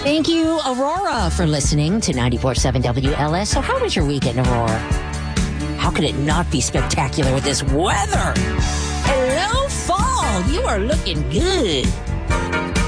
Thank you, Aurora, for listening to 94.7 WLS. So how was your weekend, Aurora? How could it not be spectacular with this weather? Hello, fall. You are looking good.